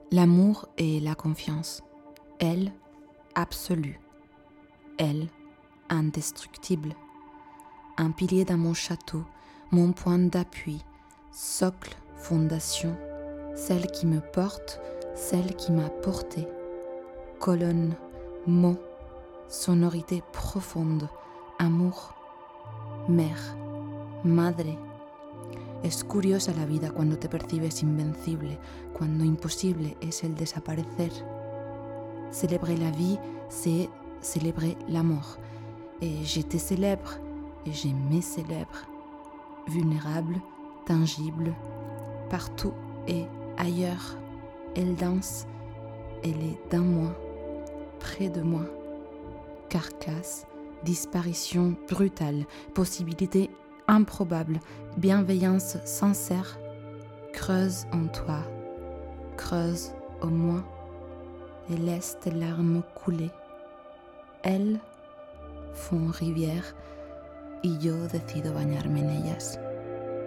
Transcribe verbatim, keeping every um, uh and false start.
L'amour et la confiance. Elle, absolue. Elle, indestructible. Un pilier dans mon château, mon point d'appui, socle, fondation, celle qui me porte, celle qui m'a porté. Colonne, mot, sonorité profonde, amour, mère, madre. Es curiosa la vida cuando te percibes invencible, cuando imposible es el desaparecer. Célébrer la vie, c'est célébrer la mort. Et je te célèbre, et je me célèbre. Vulnérable, tangible, partout et ailleurs. Elle danse, elle est dans moi, près de moi. Carcasse, disparition brutale, possibilité improbable, bienveillance sincère. Creuse en toi, creuse au moi, et laisse tes larmes couler. Elles font rivière y yo decido bañarme en ellas.